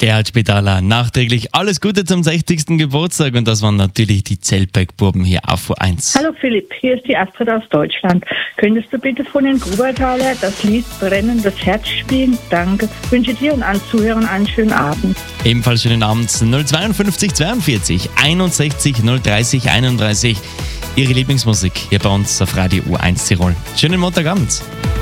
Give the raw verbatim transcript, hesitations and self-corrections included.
Gerhard Spitaler, nachträglich alles Gute zum sechzigsten Geburtstag und das waren natürlich die Zeltberg-Buben hier auf U eins. Hallo Philipp, hier ist die Astrid aus Deutschland. Könntest du bitte von den Grubertaler das Lied Brennendes Herz spielen? Danke. Ich wünsche dir und allen Zuhörern einen schönen Abend. Ebenfalls schönen Abend. null zweiundfünfzig zweiundvierzig einundsechzig null dreißig einunddreißig. Ihre Lieblingsmusik hier bei uns auf Radio U eins Tirol. Schönen Montagabend.